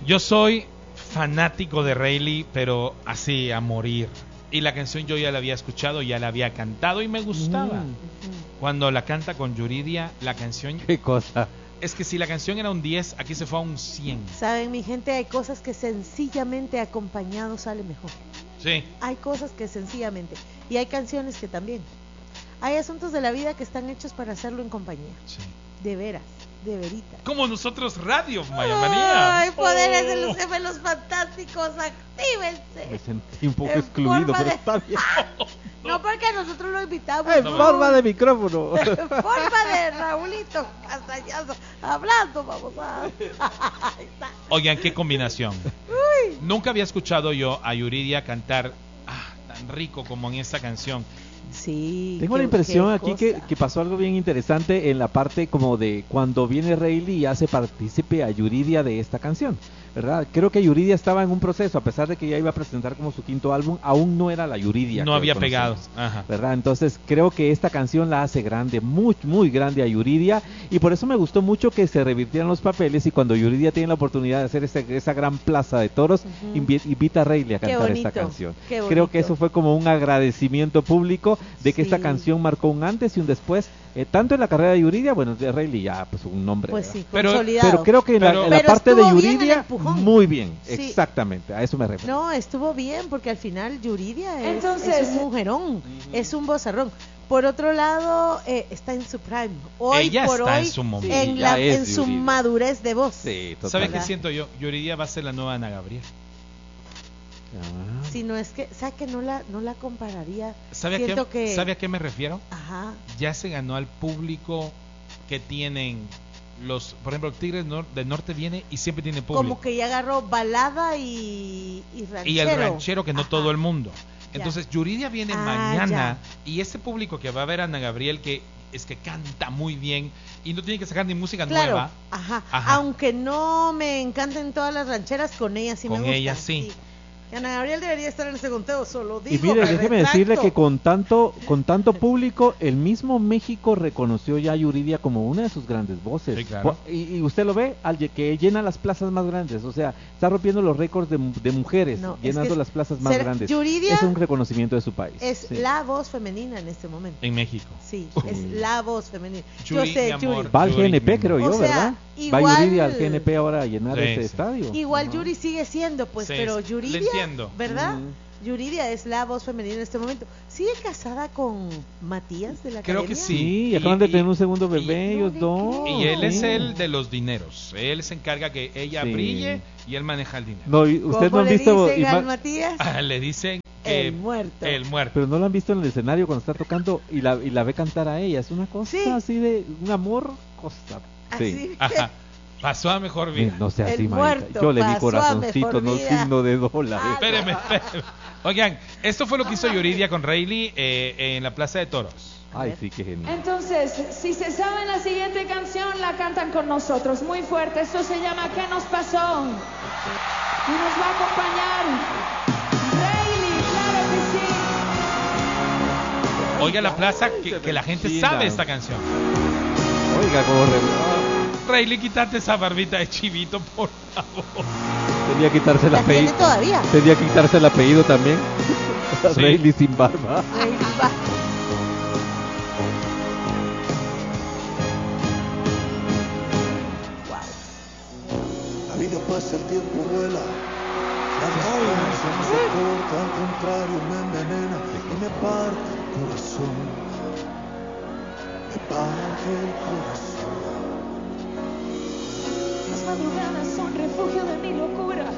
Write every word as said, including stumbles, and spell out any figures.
Yo soy fanático de Reilly, pero así a morir. Y la canción yo ya la había escuchado, ya la había cantado y me gustaba. Mm. Cuando la canta con Yuridia, la canción... ¿Qué cosa? Es que si la canción era un diez, aquí se fue a un cien. Saben, mi gente, hay cosas que sencillamente acompañado sale mejor. Sí. Hay cosas que sencillamente. Y hay canciones que también. Hay asuntos de la vida que están hechos para hacerlo en compañía. Sí. De veras, de verita. Como nosotros Radio, Maya Manía. Ay, poderes de los gemelos fantásticos, actívense. Me sentí un poco en excluido, pero de... está bien. No, porque nosotros lo invitamos. En no, forma de micrófono. En forma de Raulito Castañazo. Hablando, vamos a... Oigan, qué combinación. Uy. Nunca había escuchado yo a Yuridia cantar ah, tan rico como en esta canción. Sí. Tengo la impresión aquí que, que pasó algo bien interesante en la parte como de cuando viene Reilly y hace partícipe a Yuridia de esta canción, ¿verdad? Creo que Yuridia estaba en un proceso, a pesar de que ya iba a presentar como su quinto álbum, aún no era la Yuridia. No había pegado. Ajá. ¿Verdad? Entonces creo que esta canción la hace grande, muy, muy grande a Yuridia, y por eso me gustó mucho que se revirtieran los papeles y cuando Yuridia tiene la oportunidad de hacer esa, esa gran plaza de toros, uh-huh. invi- invita a Reilly a cantar esta canción. Creo que eso fue como un agradecimiento público de que sí. esta canción marcó un antes y un después, eh, tanto en la carrera de Yuridia, bueno, de Reilly ya pues un nombre, pues sí, pero, pero creo que en pero, la, en la parte de Yuridia bien muy bien, sí. exactamente, a eso me refiero. No, estuvo bien porque al final Yuridia es, Entonces, es un mujerón, uh-huh. es un vozarrón. Por otro lado, eh, está en su prime. Hoy Ella por está hoy, en su momento. en, sí, la, en su Yuridia. madurez de voz. Sí, ¿sabe qué siento yo? Yuridia va a ser la nueva Ana Gabriel. Ah. Si no es que, ¿sabe que no la no la compararía? ¿Sabe a, qué, que... ¿Sabe a qué me refiero? Ajá. Ya se ganó al público que tienen los, por ejemplo, Tigres Nor- del Norte viene y siempre tiene público. Como que ya agarró balada y, y ranchero. Y el ranchero que no Ajá. todo el mundo. Entonces ya. Yuridia viene ah, mañana ya. Y ese público que va a ver a Ana Gabriel que es que canta muy bien y no tiene que sacar ni música claro. nueva. Ajá. Ajá. Aunque no me encanten todas las rancheras, con ella sí con me gusta. Con ella sí. sí. Ana Gabriel debería estar en ese conteo, solo digo. Y mire, déjeme retracto. decirle que con tanto con tanto público, el mismo México reconoció ya a Yuridia como una de sus grandes voces. Sí, claro. y, y usted lo ve, al que llena las plazas más grandes, o sea, está rompiendo los récords de, de mujeres, no, llenando es que las plazas más grandes. Yuridia es un reconocimiento de su país. Es sí. la voz femenina en este momento. En México. Sí, es la voz femenina. Yuri, yo sé, amor, Yuri. Va al G N P, creo yo, o sea, ¿verdad? Igual, va Yuridia al G N P ahora a llenar sí, ese sí. estadio. Igual uh-huh. Yuri sigue siendo, pues, sí, pero sí. Yuridia, le entiendo. ¿verdad? Uh-huh. Yuridia es la voz femenina en este momento. ¿Sigue casada con Matías de la Creo academia? que sí. Sí, y, acaban de tener un segundo y, bebé, ellos no dos. Y él sí. es el de los dineros. Él se encarga que ella sí. brille y él maneja el dinero. No, ¿usted no han le visto dicen ima- al Matías? Ah, le dicen que el muerto. El muerto. Pero no lo han visto en el escenario cuando está tocando y la, y la ve cantar a ella. Es una cosa sí. así de un amor, cosa. Así Sí. Ajá. Pasó a mejor vida. No sea así, muerto, yo le di corazoncito, no vida. signo de dólar. Ah, espéreme, espéreme. Oigan, esto fue lo que hizo Yuridia con Reilly eh, en la Plaza de Toros. Ay, sí, qué genial. Entonces, si se saben la siguiente canción, la cantan con nosotros, muy fuerte. Esto se llama ¿Qué nos pasó? Y nos va a acompañar Reilly, claro que sí. Oiga la plaza, que, que la gente China. sabe esta canción. Oiga, como re... Reilly, quítate esa barbita de chivito, por favor. Tenía que quitarse el ¿La tiene apellido. todavía? Tenía que quitarse el apellido también. Sí. Reilly sin barba. Reilly va. La vida pasa, el tiempo vuela. Las cosas no se corta, al contrario me envenena y me parte el corazón. Me parte el corazón. Las madrugadas son refugio de mi locura.